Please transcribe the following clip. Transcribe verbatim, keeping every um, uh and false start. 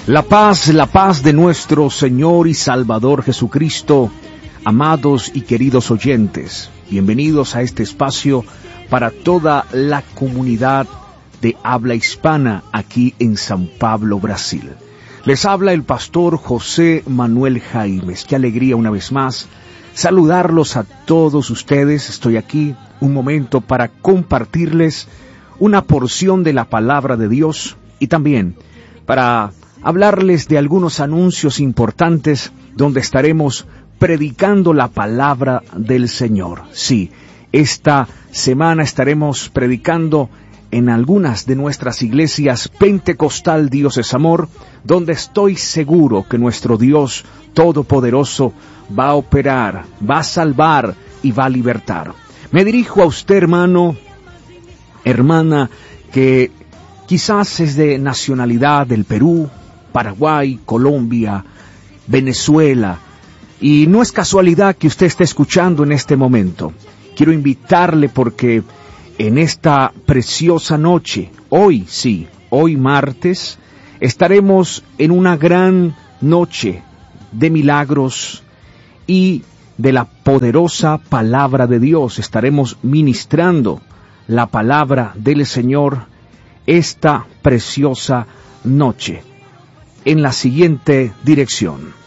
La paz, la paz de nuestro Señor y Salvador Jesucristo. Amados y queridos oyentes, bienvenidos a este espacio para toda la comunidad de habla hispana aquí en San Pablo, Brasil. Les habla el pastor José Manuel Jaimes. Qué alegría una vez más saludarlos a todos ustedes. Estoy aquí un momento para compartirles una porción de la palabra de Dios y también para hablarles de algunos anuncios importantes donde estaremos predicando la palabra del Señor. Sí, esta semana estaremos predicando en algunas de nuestras iglesias Pentecostal Dios es Amor, donde estoy seguro que nuestro Dios Todopoderoso va a operar, va a salvar y va a libertar. Me dirijo a usted, hermano, hermana, que quizás es de nacionalidad del Perú, Paraguay, Colombia, Venezuela, y no es casualidad que usted esté escuchando en este momento. Quiero invitarle porque en esta preciosa noche, hoy sí, hoy martes, estaremos en una gran noche de milagros y de la poderosa palabra de Dios. Estaremos ministrando la palabra del Señor esta preciosa noche en la siguiente dirección.